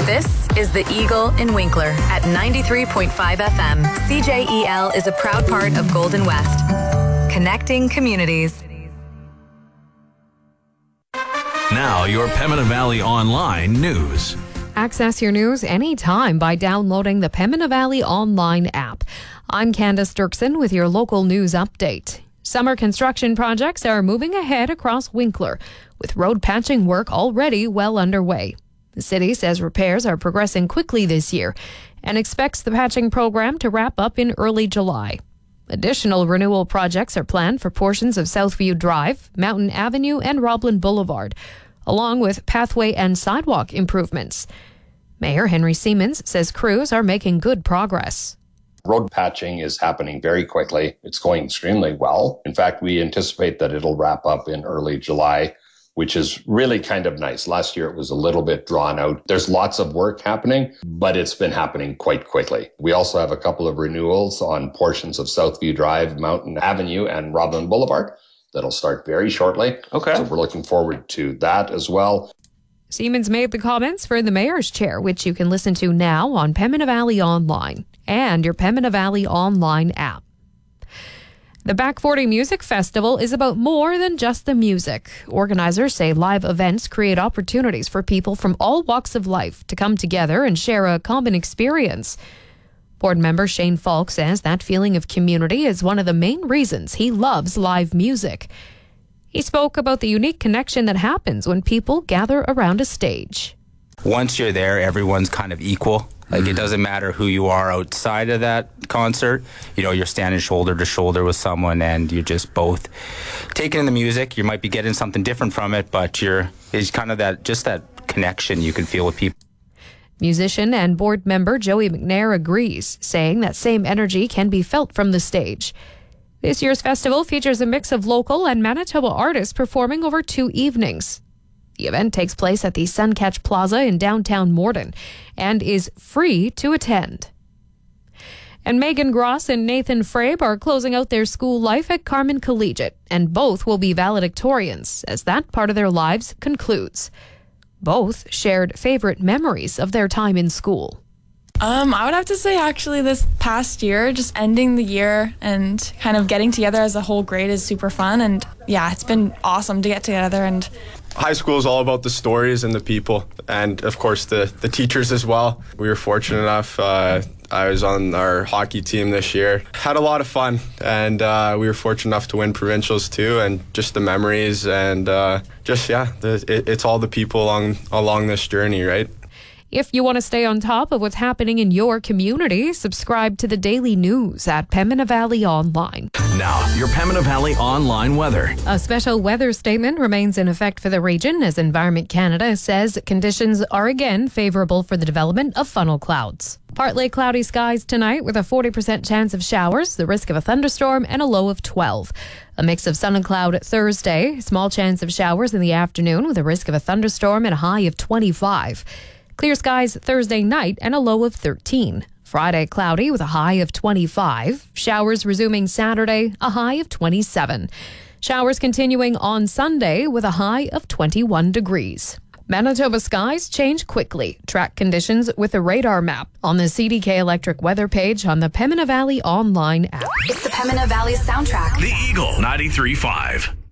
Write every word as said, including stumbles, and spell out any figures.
This is The Eagle in Winkler at ninety-three point five F M. C J E L is a proud part of Golden West. Connecting communities. Now, your Pembina Valley Online news. Access your news anytime by downloading the Pembina Valley Online app. I'm Candace Dirksen with your local news update. Summer construction projects are moving ahead across Winkler, with road patching work already well underway. The city says repairs are progressing quickly this year and expects the patching program to wrap up in early July. Additional renewal projects are planned for portions of Southview Drive, Mountain Avenue, and Roblin Boulevard, along with pathway and sidewalk improvements. Mayor Henry Siemens says crews are making good progress. Road patching is happening very quickly. It's going extremely well. In fact, we anticipate that it'll wrap up in early July, which is really kind of nice. Last year, it was a little bit drawn out. There's lots of work happening, but it's been happening quite quickly. We also have a couple of renewals on portions of Southview Drive, Mountain Avenue, and Roblin Boulevard that'll start very shortly. Okay. So we're looking forward to that as well. Siemens made the comments for the mayor's chair, which you can listen to now on Pembina Valley Online and your Pembina Valley Online app. The Back forty Music Festival is about more than just the music. Organizers say live events create opportunities for people from all walks of life to come together and share a common experience. Board member Shane Falk says that feeling of community is one of the main reasons he loves live music. He spoke about the unique connection that happens when people gather around a stage. Once you're there, everyone's kind of equal. Like, mm-hmm. It doesn't matter who you are outside of that concert. You know, you're standing shoulder to shoulder with someone and you're just both taking in the music. You might be getting something different from it, but you're it's kind of that just that connection you can feel with people. Musician and board member Joey McNair agrees, saying that same energy can be felt from the stage. This year's festival features a mix of local and Manitoba artists performing over two evenings. The event takes place at the Suncatch Plaza in downtown Morden and is free to attend. And Megan Gross and Nathan Frabe are closing out their school life at Carman Collegiate, and both will be valedictorians as that part of their lives concludes. Both shared favorite memories of their time in school. Um, I would have to say actually this past year, just ending the year and kind of getting together as a whole grade is super fun. And yeah, it's been awesome to get together. And high school is all about the stories and the people and of course the, the teachers as well. We were fortunate enough. Uh, I was on our hockey team this year. Had a lot of fun and uh, we were fortunate enough to win provincials too, and just the memories and uh, just, yeah, the, it, it's all the people along, along this journey, right? If you want to stay on top of what's happening in your community, subscribe to the daily news at Pembina Valley Online. Now, your Pembina Valley Online weather. A special weather statement remains in effect for the region as Environment Canada says conditions are again favorable for the development of funnel clouds. Partly cloudy skies tonight with a forty percent chance of showers, the risk of a thunderstorm, and a low of twelve. A mix of sun and cloud Thursday, small chance of showers in the afternoon with a risk of a thunderstorm and a high of twenty-five. Clear skies Thursday night and a low of thirteen. Friday cloudy with a high of twenty-five. Showers resuming Saturday, a high of twenty-seven. Showers continuing on Sunday with a high of twenty-one degrees. Manitoba skies change quickly. Track conditions with a radar map on the C D K Electric weather page on the Pembina Valley Online app. It's the Pembina Valley soundtrack. The Eagle ninety-three point five.